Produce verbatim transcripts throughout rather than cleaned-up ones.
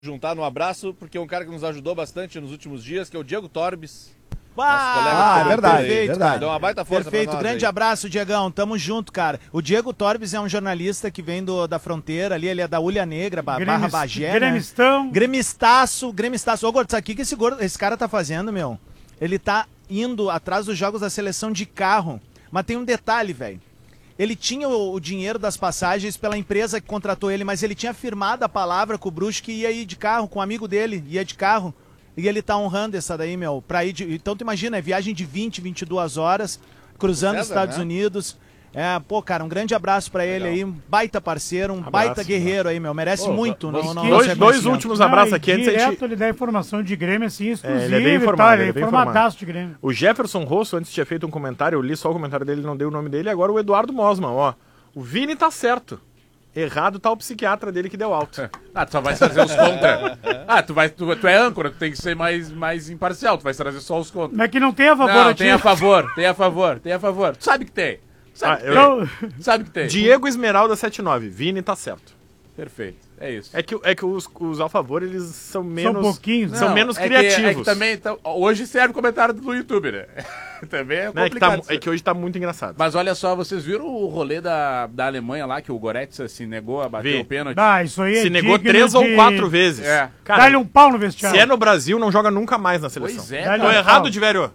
juntar no abraço, porque é um cara que nos ajudou bastante nos últimos dias, que é o Diego Torbes. Ah, é verdade, perfeito, verdade. Deu uma baita força Perfeito, pra nós grande aí. abraço, Diegão, tamo junto, cara. O Diego Torbes é um jornalista que vem do, da fronteira ali, ele é da Ulha Negra, ba, Gremis, barra Bagé, Gremistão. né? Gremistaço, gremistaço. Ô, Gordo, sabe o que que esse, gordo, esse cara tá fazendo, meu? Ele tá indo atrás dos jogos da seleção de carro, mas tem um detalhe, velho. Ele tinha o, o dinheiro das passagens pela empresa que contratou ele, mas ele tinha firmado a palavra com o Bruxo que ia ir de carro, com um amigo dele, ia de carro. E ele tá honrando essa daí, meu, pra ir de... Então tu imagina, é viagem de vinte, vinte e duas horas, cruzando os Estados né? Unidos. É, pô, cara, um grande abraço pra ele Legal. aí, um baita parceiro, um Abraço, baita guerreiro aí, meu, merece Pô, muito. dois, no, no dois, nosso dois reconhecimento. últimos abraços Não, aqui e antes a direto gente... ele dá informação de Grêmio, assim, exclusiva. É, ele é bem e informado, tal, ele é bem informadaço de Grêmio. O Jefferson Rosso, antes tinha feito um comentário, eu li só o comentário dele, não dei o nome dele, agora o Eduardo Mosman, ó. O Vini tá certo. Errado tá o psiquiatra dele que deu alto. Ah, tu só vai trazer os contra. Ah, tu, vai, tu, tu é âncora, tu tem que ser mais, mais imparcial, tu vai trazer só os contra. Não é que não tem a favor Não, a tem a favor, tem a favor, tem a favor. Tu sabe que tem. Sabe Ah, que eu- tem. Sabe que tem. Diego Esmeralda setenta e nove, Vini tá certo. Perfeito, é isso. É que, é que os, os a favor, eles são menos... pouquinhos, São Não, menos é que- criativos. é que também, então, hoje serve o comentário do YouTube, né? Também é Né, é, que tá, complicado. é que hoje tá muito engraçado. Mas olha só, vocês viram o rolê da, da Alemanha lá, que o Goretzka se negou a bater Vi. o pênalti? Ah, isso aí é Se negou digno três de... ou quatro vezes. É. Cara, Dá-lhe um pau no vestiário. se é no Brasil, não joga nunca mais na seleção. Pois é, Dá-lhe Tô um errado, pau. Diverio?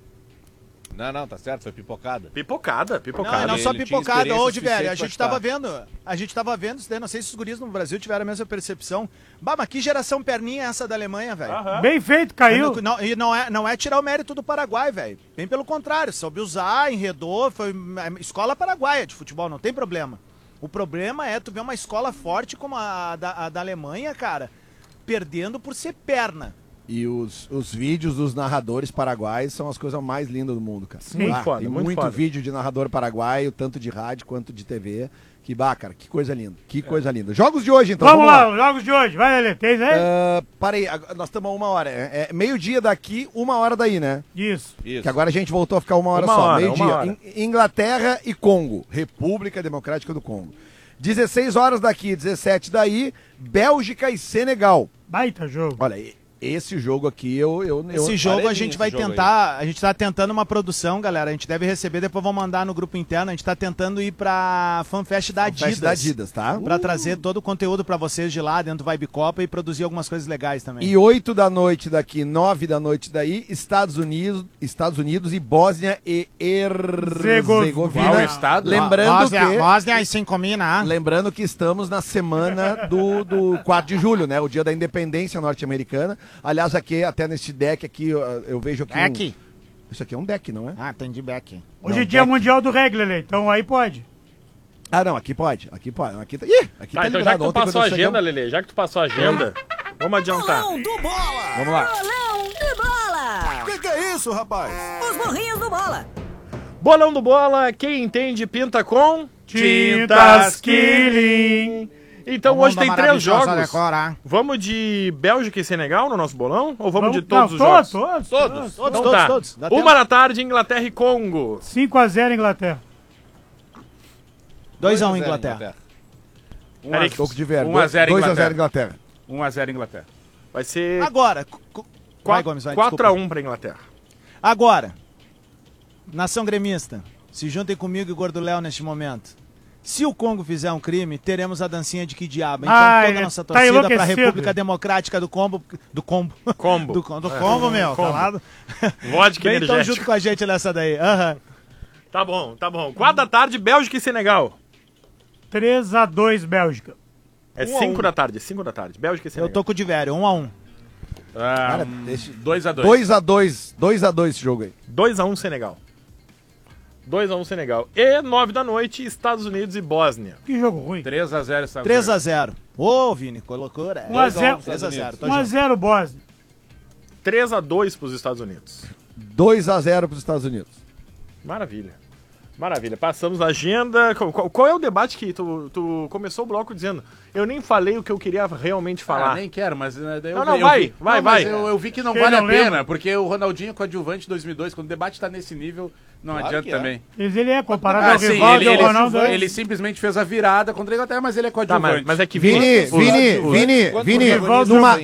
Não, não, tá certo, foi pipocada. Pipocada, Não, pipocada. é não só Ele tinha pipocada, experiência ô, de velho, a suficiente gente pra tava chutar. vendo, a gente tava vendo isso daí, não sei se os guris no Brasil tiveram a mesma percepção. Bah, mas que geração perninha é essa da Alemanha, velho? Bem feito, caiu. Não, e não é, não é tirar o mérito do Paraguai, velho. Bem pelo contrário, soube usar, enredou, foi é, escola paraguaia de futebol, não tem problema. O problema é tu ver uma escola forte como a da, a da Alemanha, cara, perdendo por ser perna. E os, os vídeos dos narradores paraguaios são as coisas mais lindas do mundo, cara. Sim. Ah, Foda, tem muito muito foda. vídeo de narrador paraguaio, tanto de rádio quanto de T V. Que bah, cara, que coisa linda. Que coisa linda. Jogos de hoje, então. Vamos lá, os jogos de hoje. Vai, Lelê, tem aí? Ah, parei, ag- nós estamos a uma hora. É, é meio-dia daqui, uma hora daí, né? Isso. Isso. Que agora a gente voltou a ficar uma hora Uma só. hora, uma Meio-dia. hora. In- Inglaterra e Congo. República Democrática do Congo. dezesseis horas daqui, dezessete daí. Bélgica e Senegal. Baita jogo. Olha, e- esse jogo aqui eu. eu, eu Esse jogo a parei gente nesse vai jogo tentar, a gente tá tentando uma produção, galera, a gente deve receber, depois vamos mandar no grupo interno, a gente tá tentando ir pra FanFest da Adidas. Festa da Adidas, tá? Pra trazer todo o conteúdo pra vocês de lá, dentro do Vibe Copa e produzir algumas coisas legais também. E oito da noite daqui, nove da noite daí, Estados Unidos, Estados Unidos e Bósnia e Herzegovina. Qual estado? Lembrando Bósnia, que, Bósnia e cinco mil, né? lembrando que estamos na semana do, do quatro de julho, né? O dia da independência norte-americana. Aliás, aqui, até nesse deck aqui, eu, eu vejo aqui. um- Deck? Isso aqui é um deck, não é? Ah, tem de back. Hoje Não, é dia Beck. mundial do reggae, Lelê, então aí pode. Ah, não, aqui pode. Aqui pode. Aqui tá. Ih, aqui Tá, tá então já que liberado. tu Ontem, passou a quando nós agenda, chegamos- Lelê, já que tu passou a agenda, vamos adiantar. Bolão do Bola! Vamos lá. Bolão do Bola! O que, que é isso, rapaz? Os burrinhos do Bola! Bolão do Bola, quem entende pinta com... Tintas Killing. Então Vamos hoje dar tem três maravilhosa jogos. decorar. Vamos de Bélgica e Senegal no nosso bolão? Ou vamos, de Não, todos os todos, jogos? Todos, Todos. todos. Todos, Então todos, tá. todos. Dá Uma tempo. da tarde, Inglaterra e Congo. cinco a zero Inglaterra. dois a um dois a zero Inglaterra. Peraí que Toco de verbo. um a zero dois a Inglaterra. zero Inglaterra. um a zero Inglaterra. vai ser Agora, cu- cu- vai, Gomes, vai, quatro a desculpa. um pra Inglaterra. Agora, nação gremista, se juntem comigo e o Gordo Léo neste momento. Se o Congo fizer um crime, teremos a dancinha de que diabo. Então Ai, toda a nossa tá torcida pra enlouquecido. República Democrática do Combo. Do Combo. Combo. Do, com- do Combo, meu. Combo. Tá lá? Vodka Vem então energético. junto com a gente nessa daí. Aham. Tá bom, tá bom. Quatro da tarde, Bélgica e Senegal. três a dois Bélgica. É Um a cinco um. da tarde, cinco da tarde. Bélgica e Eu Senegal. tô com o Divério, um a um. Ah, Cara, hum, deixa- dois a dois. dois a dois. dois a dois esse jogo aí. dois a um Senegal. dois a um Senegal. E nove da noite, Estados Unidos e Bósnia. Que jogo ruim. três a zero Estados três a Unidos. zero. Ô, Vini, colocou, né? um a zero. três a zero. Tô um a junto. zero Bósnia. três a dois pros Estados Unidos. dois a zero pros Estados Unidos. Maravilha. Maravilha, passamos a agenda. Qual, qual- qual é o debate que tu, tu começou o bloco dizendo? Eu nem falei o que eu queria realmente falar. Ah, nem quero, mas né, daí eu, Não, não, eu vai, vi, vai, não, mas vai. Eu, eu vi que não Quem vale não a pena, lembra? porque o Ronaldinho coadjuvante dois mil e dois, quando o debate tá nesse nível, não Claro adianta que é. também. Mas ele é comparado Ah, ao sim, rival ele, do ele, Ronaldo. ele simplesmente fez a virada contra a Inglaterra, mas ele é Tá, coadjuvante. mas, mas é que Vini, os- Vini, os- Vini, quanto Vini, rival numa,